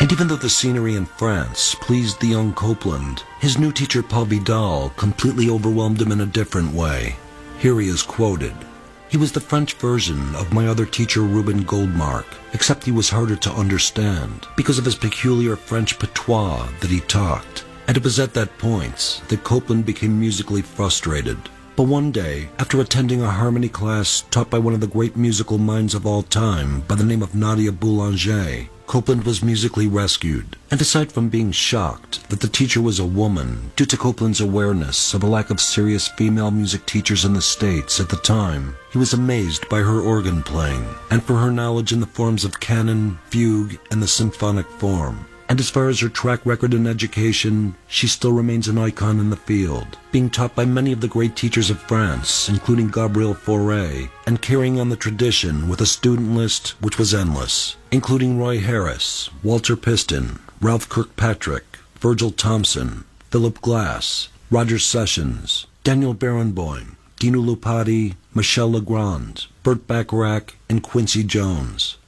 And even though the scenery in France pleased the young Copland, his new teacher Paul Vidal completely overwhelmed him in a different way. Here he is quoted. "He was the French version of my other teacher Ruben Goldmark, except he was harder to understand because of his peculiar French patois that he talked. And it was at that point that Copland became musically frustrated. But one day, after attending a harmony class taught by one of the great musical minds of all time by the name of Nadia Boulanger, Copland was musically rescued. And aside from being shocked that the teacher was a woman, due to Copland's awareness of a lack of serious female music teachers in the States at the time, he was amazed by her organ playing, and for her knowledge in the forms of canon, fugue, and the symphonic form. And as far as her track record in education, she still remains an icon in the field, being taught by many of the great teachers of France, including Gabriel Fauré, and carrying on the tradition with a student list which was endless, including Roy Harris, Walter Piston, Ralph Kirkpatrick, Virgil Thompson, Philip Glass, Roger Sessions, Daniel Barenboim, Dino Lupati, Michel Legrand, Burt Bacharach, and Quincy Jones.